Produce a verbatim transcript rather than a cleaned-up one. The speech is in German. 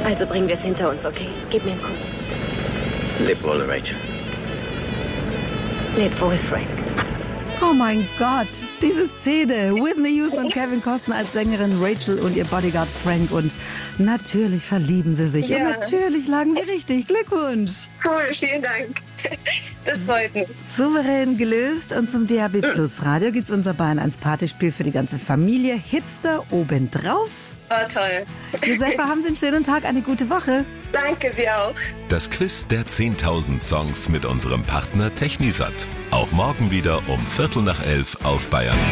Also bringen wir es hinter uns, okay? Gib mir einen Kuss. Leb wohl, Rachel. Leb wohl, Frank. Oh mein Gott, diese Szene. Whitney Houston und Kevin Costner als Sängerin, Rachel und ihr Bodyguard Frank. Und natürlich verlieben sie sich. Ja. Und natürlich lagen sie richtig. Glückwunsch. Cool, vielen Dank. Das freut mich. Souverän gelöst. Und zum D A B Plus Radio gibt's unser Bayern eins Partyspiel für die ganze Familie. Hitster obendrauf. Oh, toll. Josefa, haben Sie einen schönen Tag, eine gute Woche. Danke, Sie auch. Das Quiz der zehntausend Songs mit unserem Partner Technisat. Auch morgen wieder um Viertel nach elf auf Bayern